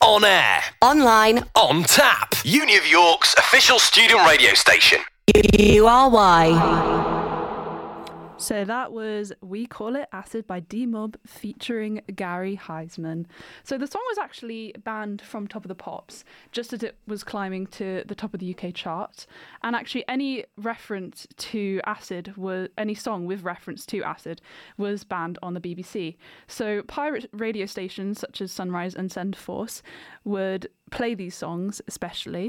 On air. Online. On tap. Uni of York's official student radio station. URY. So that was We Call It Acid by D-Mob featuring Gary Heisman. So the song was actually banned from Top of the Pops just as it was climbing to the top of the UK chart. And actually any reference to acid, any song with reference to acid was banned on the BBC. So pirate radio stations such as Sunrise and Send Force would play these songs especially.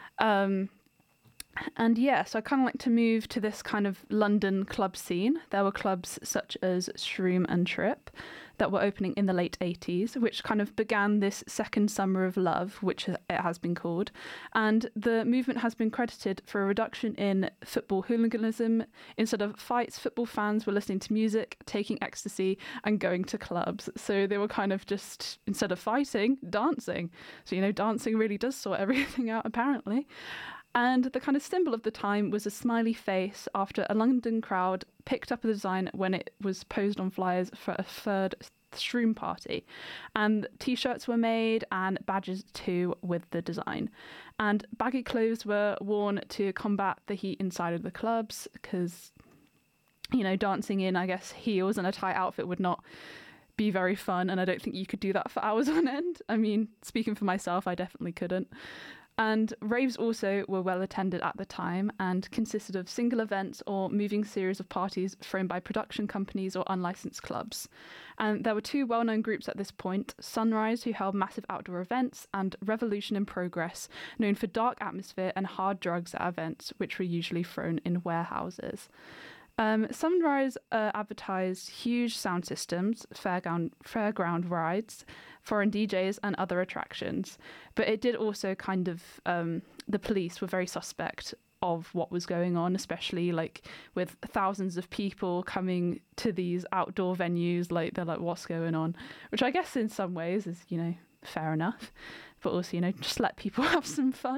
And yeah, so I kind of like to move to this kind of London club scene. There were clubs such as Shroom and Trip that were opening in the late 80s, which kind of began this second summer of love, which it has been called. And the movement has been credited for a reduction in football hooliganism. Instead of fights, football fans were listening to music, taking ecstasy, and going to clubs. So they were kind of just, instead of fighting, dancing. So, dancing really does sort everything out, apparently. And the kind of symbol of the time was a smiley face after a London crowd picked up the design when it was posed on flyers for a third Shroom party. And T-shirts were made and badges too with the design. And baggy clothes were worn to combat the heat inside of the clubs because, dancing in, I guess, heels and a tight outfit would not be very fun. And I don't think you could do that for hours on end. I mean, speaking for myself, I definitely couldn't. And raves also were well attended at the time and consisted of single events or moving series of parties thrown by production companies or unlicensed clubs. And there were two well-known groups at this point, Sunrise, who held massive outdoor events, and Revolution in Progress, known for dark atmosphere and hard drugs at events, which were usually thrown in warehouses. Sunrise advertised huge sound systems, fairground rides, foreign DJs and other attractions. But it did also kind of, the police were very suspect of what was going on, especially with thousands of people coming to these outdoor venues, they're like, what's going on? Which I guess in some ways is, fair enough. But also, just let people have some fun.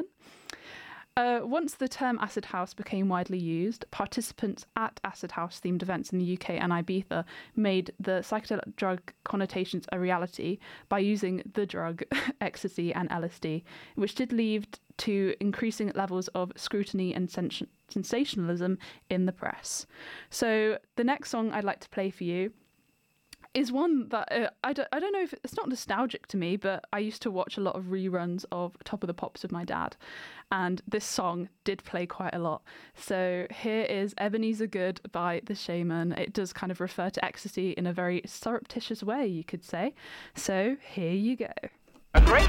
Once the term Acid House became widely used, participants at Acid House themed events in the UK and Ibiza made the psychedelic drug connotations a reality by using the drug ecstasy and LSD, which did lead to increasing levels of scrutiny and sensationalism in the press. So the next song I'd like to play for you is one that I don't know if it's not nostalgic to me, but I used to watch a lot of reruns of Top of the Pops with my dad, and this song did play quite a lot. So here is Ebenezer Good by The Shaman. It does kind of refer to ecstasy in a very surreptitious way, you could say. So here you go.